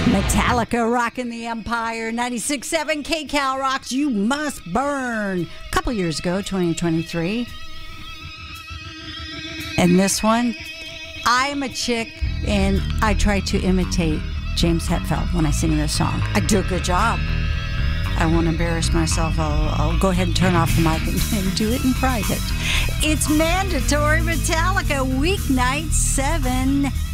Metallica rocking the Empire. 96.7 KCal rocks You Must Burn. A couple years ago, 2023. And this one, I'm a chick and I try to imitate James Hetfield when I sing this song. I do a good job. I won't embarrass myself. I'll go ahead and turn off the mic and do it in private. It's mandatory. Metallica, weeknight 7